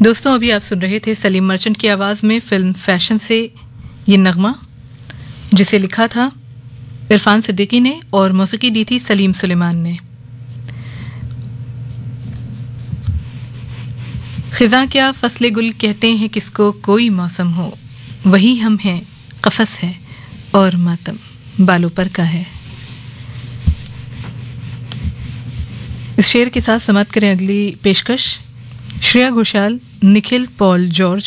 दोस्तों, अभी आप सुन रहे थे सलीम मर्चेंट की आवाज़ में फिल्म फैशन से ये नगमा, जिसे लिखा था इरफान सिद्दीकी ने और मौसीकी दी थी सलीम सुलेमान ने। खिज़ां क्या फसले गुल कहते हैं किसको, कोई मौसम हो वही हम हैं, कफस है और मातम बालों पर का है। इस शेर के साथ समाप्त करें अगली पेशकश। Shreya Ghoshal, Nikhil Paul George